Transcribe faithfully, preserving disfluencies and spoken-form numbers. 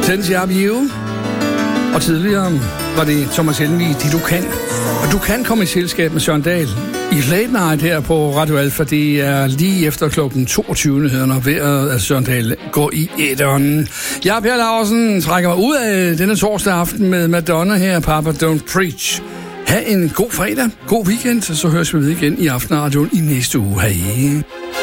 Sense Up You. Og tidligere var det Thomas Helmig, De Du Kan. Og du kan komme i selskab med Søren Dahl i Late Night her på Radio Alfa. Det er lige efter klokken toogtyve nyhederne, og vejret af Søren Dahl går i æteren. Jeg, Per Laursen, trækker mig ud af denne torsdag aften med Madonna her, Papa Don't Preach. Ha' en god fredag, god weekend, så høres vi ved igen i Aftenradioen i næste uge. Hej.